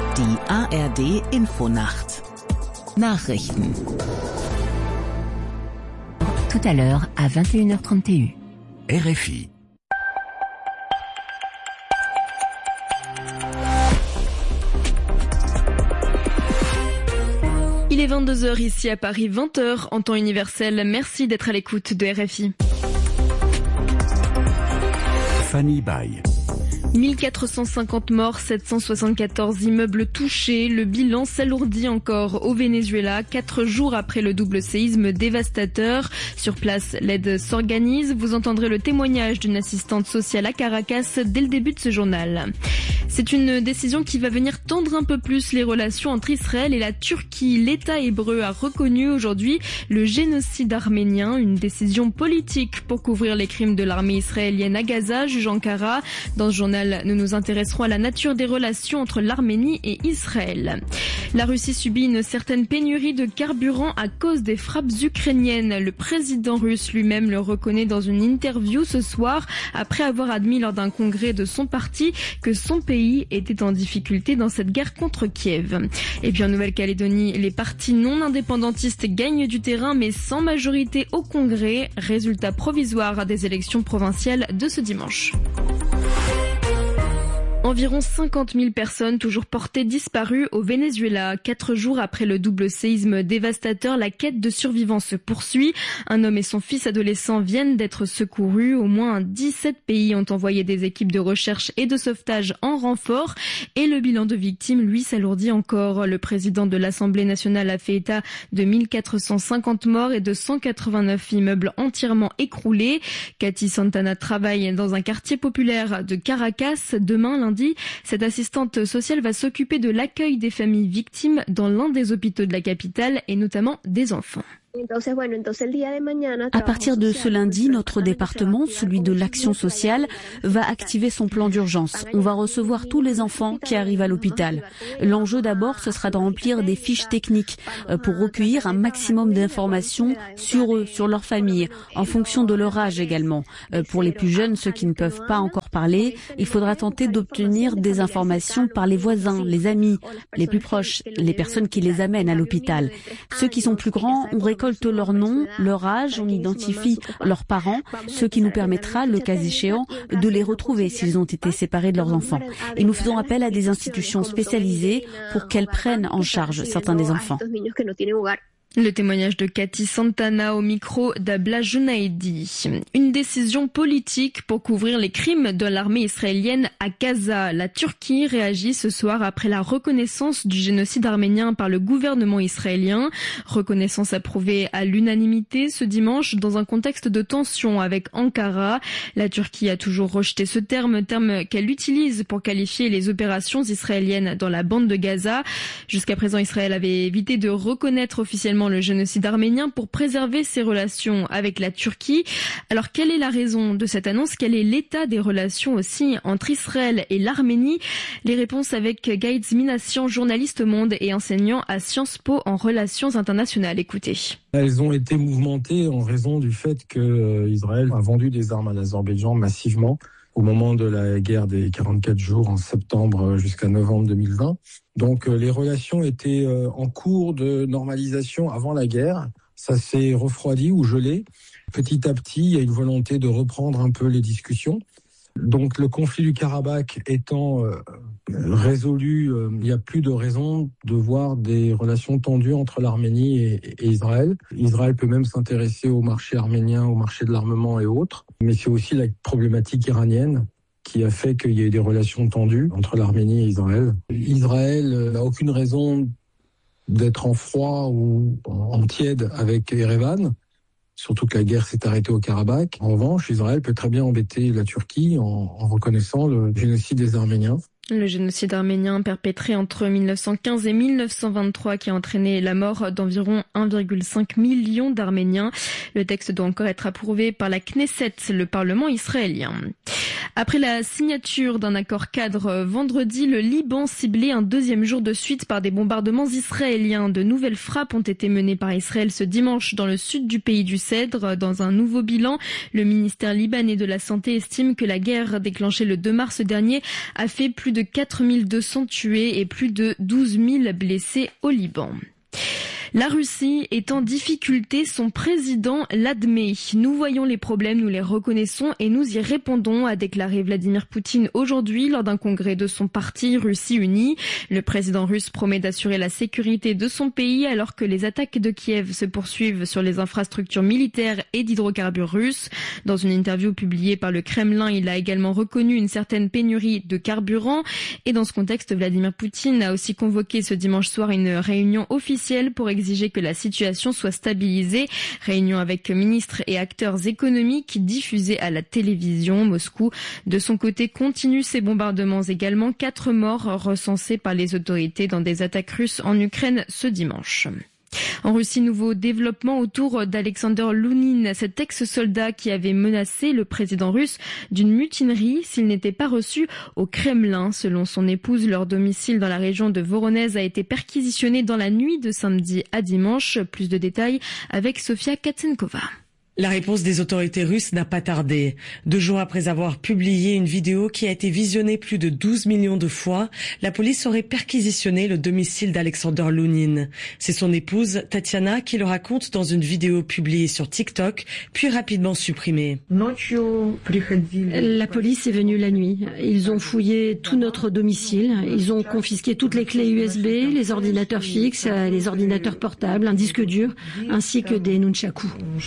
Die ARD Infonacht. Nachrichten. Tout à l'heure à 21h31. RFI. Il est 22h ici à Paris, 20h en temps universel. Merci d'être à l'écoute de RFI. Fanny Bay. 1450 morts, 774 immeubles touchés. Le bilan s'alourdit encore au Venezuela, 4 jours après le double séisme dévastateur. Sur place, l'aide s'organise. Vous entendrez le témoignage d'une assistante sociale à Caracas dès le début de ce journal. C'est une décision qui va venir tendre un peu plus les relations entre Israël et la Turquie. L'État hébreu a reconnu aujourd'hui le génocide arménien, une décision politique pour couvrir les crimes de l'armée israélienne à Gaza, juge Ankara. Dans ce journal, nous nous intéresserons à la nature des relations entre l'Arménie et Israël. La Russie subit une certaine pénurie de carburant à cause des frappes ukrainiennes. Le président russe lui-même le reconnaît dans une interview ce soir, après avoir admis lors d'un congrès de son parti que son pays était en difficulté dans cette guerre contre Kiev. Et puis en Nouvelle-Calédonie, les partis non indépendantistes gagnent du terrain mais sans majorité au congrès. Résultat provisoire des élections provinciales de ce dimanche. Environ 50 000 personnes toujours portées disparues au Venezuela. 4 jours après le double séisme dévastateur, la quête de survivants se poursuit. Un homme et son fils adolescent viennent d'être secourus. Au moins 17 pays ont envoyé des équipes de recherche et de sauvetage en renfort. Et le bilan de victimes, lui, s'alourdit encore. Le président de l'Assemblée nationale a fait état de 1450 morts et de 189 immeubles entièrement écroulés. Cathy Santana travaille dans un quartier populaire de Caracas. Demain, lundi, cette assistante sociale va s'occuper de l'accueil des familles victimes dans l'un des hôpitaux de la capitale et notamment des enfants. À partir de ce lundi, notre département, celui de l'action sociale, va activer son plan d'urgence. On va recevoir tous les enfants qui arrivent à l'hôpital. L'enjeu d'abord, ce sera de remplir des fiches techniques pour recueillir un maximum d'informations sur eux, sur leur famille, en fonction de leur âge également. Pour les plus jeunes, ceux qui ne peuvent pas encore parler, il faudra tenter d'obtenir des informations par les voisins, les amis, les plus proches, les personnes qui les amènent à l'hôpital. Ceux qui sont plus grands, on récolte leur nom, leur âge, on identifie leurs parents, ce qui nous permettra, le cas échéant, de les retrouver s'ils ont été séparés de leurs enfants. Et nous faisons appel à des institutions spécialisées pour qu'elles prennent en charge certains des enfants. Le témoignage de Cathy Santana au micro d'Abla Junaidi. Une décision politique pour couvrir les crimes de l'armée israélienne à Gaza. La Turquie réagit ce soir après la reconnaissance du génocide arménien par le gouvernement israélien. Reconnaissance approuvée à l'unanimité ce dimanche dans un contexte de tension avec Ankara. La Turquie a toujours rejeté ce terme qu'elle utilise pour qualifier les opérations israéliennes dans la bande de Gaza. Jusqu'à présent, Israël avait évité de reconnaître officiellement le génocide arménien pour préserver ses relations avec la Turquie. Alors, quelle est la raison de cette annonce? Quel est l'état des relations aussi entre Israël et l'Arménie? Les réponses avec Gaïdz Minassian, journaliste au Monde et enseignant à Sciences Po en relations internationales. Écoutez. Elles ont été mouvementées en raison du fait que Israël a vendu des armes à l'Azerbaïdjan massivement au moment de la guerre des 44 jours en septembre jusqu'à novembre 2020. Donc les relations étaient en cours de normalisation avant la guerre. Ça s'est refroidi ou gelé. Petit à petit, il y a une volonté de reprendre un peu les discussions. Donc le conflit du Karabakh étant résolu, il n'y a plus de raison de voir des relations tendues entre l'Arménie et Israël. Israël peut même s'intéresser au marché arménien, au marché de l'armement et autres. Mais c'est aussi la problématique iranienne qui a fait qu'il y ait des relations tendues entre l'Arménie et Israël. Israël n'a aucune raison d'être en froid ou en tiède avec Erevan. Surtout que la guerre s'est arrêtée au Karabakh. En revanche, Israël peut très bien embêter la Turquie en reconnaissant le génocide des Arméniens. Le génocide arménien perpétré entre 1915 et 1923 qui a entraîné la mort d'environ 1,5 million d'Arméniens. Le texte doit encore être approuvé par la Knesset, le Parlement israélien. Après la signature d'un accord cadre vendredi, le Liban ciblé un deuxième jour de suite par des bombardements israéliens. De nouvelles frappes ont été menées par Israël ce dimanche dans le sud du pays du Cèdre. Dans un nouveau bilan, le ministère libanais de la Santé estime que la guerre déclenchée le 2 mars dernier a fait plus de de 4200 tués et plus de 12 000 blessés au Liban. La Russie est en difficulté, son président l'admet. Nous voyons les problèmes, nous les reconnaissons et nous y répondons, a déclaré Vladimir Poutine aujourd'hui lors d'un congrès de son parti Russie Unie. Le président russe promet d'assurer la sécurité de son pays alors que les attaques de Kiev se poursuivent sur les infrastructures militaires et d'hydrocarbures russes. Dans une interview publiée par le Kremlin, il a également reconnu une certaine pénurie de carburant. Et dans ce contexte, Vladimir Poutine a aussi convoqué ce dimanche soir une réunion officielle pour exiger que la situation soit stabilisée. Réunion avec ministres et acteurs économiques diffusée à la télévision. Moscou, de son côté, continue ses bombardements également. 4 morts recensés par les autorités dans des attaques russes en Ukraine ce dimanche. En Russie, nouveau développement autour d'Alexander Lounine, cet ex-soldat qui avait menacé le président russe d'une mutinerie s'il n'était pas reçu au Kremlin. Selon son épouse, leur domicile dans la région de Voronezh a été perquisitionné dans la nuit de samedi à dimanche. Plus de détails avec Sofia Katsenkova. La réponse des autorités russes n'a pas tardé. 2 jours après avoir publié une vidéo qui a été visionnée plus de 12 millions de fois, la police aurait perquisitionné le domicile d'Alexander Lounine. C'est son épouse, Tatiana, qui le raconte dans une vidéo publiée sur TikTok, puis rapidement supprimée. La police est venue la nuit. Ils ont fouillé tout notre domicile. Ils ont confisqué toutes les clés USB, les ordinateurs fixes, les ordinateurs portables, un disque dur, ainsi que des nunchakus.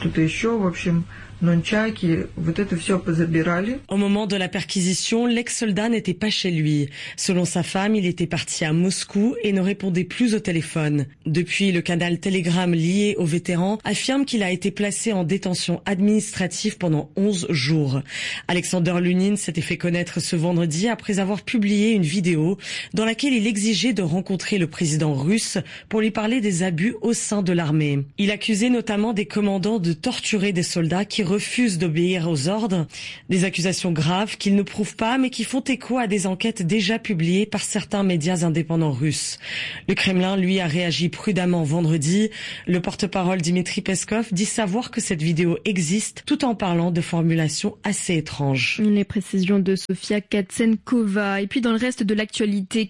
Au moment de la perquisition, l'ex-soldat n'était pas chez lui. Selon sa femme, il était parti à Moscou et ne répondait plus au téléphone. Depuis, le canal Telegram lié au vétéran affirme qu'il a été placé en détention administrative pendant 11 jours. Alexander Lounine s'était fait connaître ce vendredi après avoir publié une vidéo dans laquelle il exigeait de rencontrer le président russe pour lui parler des abus au sein de l'armée. Il accusait notamment des commandants de torturer des soldats qui refusent d'obéir aux ordres. Des accusations graves qu'ils ne prouvent pas mais qui font écho à des enquêtes déjà publiées par certains médias indépendants russes. Le Kremlin, lui, a réagi prudemment vendredi. Le porte-parole Dmitri Peskov dit savoir que cette vidéo existe tout en parlant de formulations assez étranges. Les précisions de Sofia Katsenkova. Et puis dans le reste de l'actualité,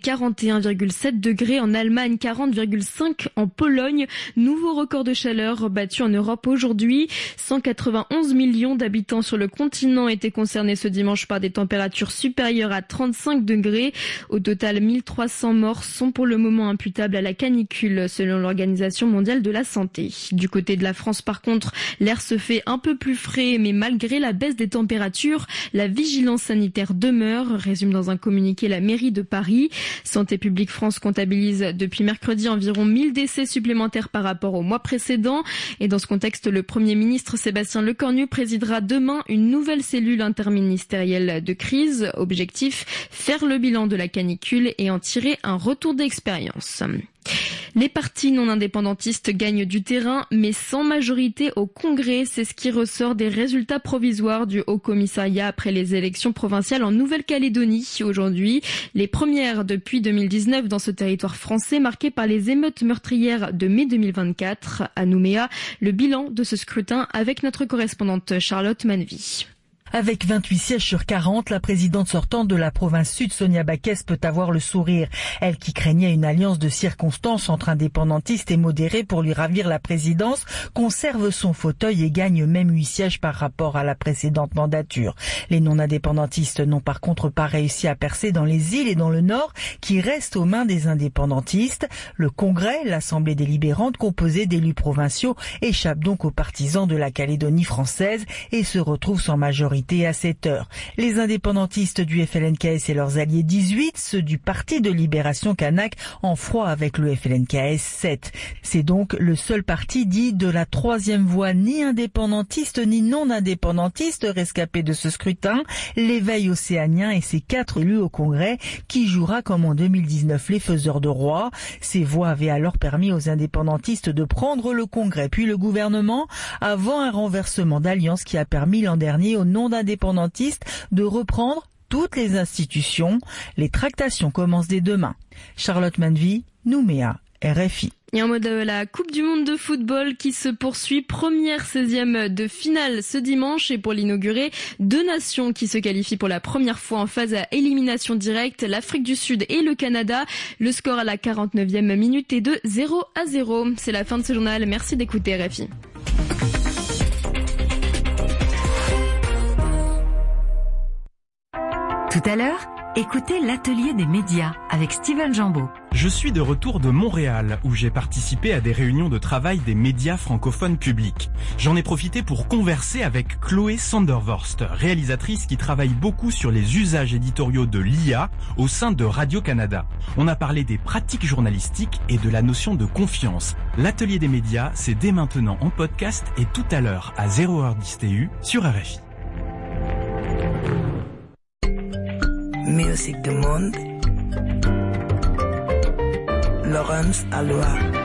41,7 degrés en Allemagne, 40,5 en Pologne. Nouveau record de chaleur battu en Europe aujourd'hui. 191 millions d'habitants sur le continent étaient concernés ce dimanche par des températures supérieures à 35 degrés. Au total, 1300 morts sont pour le moment imputables à la canicule, selon l'Organisation mondiale de la santé. Du côté de la France, par contre, l'air se fait un peu plus frais, mais malgré la baisse des températures, la vigilance sanitaire demeure, résume dans un communiqué la mairie de Paris. Santé publique France comptabilise depuis mercredi environ 1000 décès supplémentaires par rapport au mois précédent. Et dans ce contexte, le Premier ministre Sébastien Lecornu présidera demain une nouvelle cellule interministérielle de crise. Objectif, faire le bilan de la canicule et en tirer un retour d'expérience. Les partis non indépendantistes gagnent du terrain, mais sans majorité au Congrès. C'est ce qui ressort des résultats provisoires du Haut Commissariat après les élections provinciales en Nouvelle-Calédonie aujourd'hui. Les premières depuis 2019 dans ce territoire français marqué par les émeutes meurtrières de mai 2024. À Nouméa, le bilan de ce scrutin avec notre correspondante Charlotte Manvy. Avec 28 sièges sur 40, la présidente sortante de la province sud, Sonia Backes, peut avoir le sourire. Elle qui craignait une alliance de circonstances entre indépendantistes et modérés pour lui ravir la présidence, conserve son fauteuil et gagne même 8 sièges par rapport à la précédente mandature. Les non-indépendantistes n'ont par contre pas réussi à percer dans les îles et dans le nord, qui restent aux mains des indépendantistes. Le Congrès, l'Assemblée délibérante composée d'élus provinciaux, échappe donc aux partisans de la Calédonie française et se retrouve sans majorité à cette heure. Les indépendantistes du FLNKS et leurs alliés 18, ceux du Parti de Libération Kanak, en froid avec le FLNKS 7. C'est donc le seul parti dit de la troisième voie, ni indépendantiste ni non indépendantiste, rescapé de ce scrutin, l'Éveil océanien et ses 4 élus au Congrès, qui jouera comme en 2019 les faiseurs de rois. Ces voix avaient alors permis aux indépendantistes de prendre le Congrès puis le gouvernement, avant un renversement d'alliance qui a permis l'an dernier aux non-indépendantistes de reprendre toutes les institutions. Les tractations commencent dès demain. Charlotte Manvy, Nouméa, RFI. Et en mode la Coupe du Monde de football qui se poursuit, première 16e de finale ce dimanche, et pour l'inaugurer, 2 nations qui se qualifient pour la première fois en phase à élimination directe, l'Afrique du Sud et le Canada. Le score à la 49e minute est de 0-0. C'est la fin de ce journal, merci d'écouter RFI. Tout à l'heure, écoutez l'atelier des médias avec Steven Jambeau. Je suis de retour de Montréal où j'ai participé à des réunions de travail des médias francophones publics. J'en ai profité pour converser avec Chloé Sandervorst, réalisatrice qui travaille beaucoup sur les usages éditoriaux de l'IA au sein de Radio-Canada. On a parlé des pratiques journalistiques et de la notion de confiance. L'atelier des médias, c'est dès maintenant en podcast et tout à l'heure à 0h10 TU sur RFI. Musique du monde, Laurence Aloha.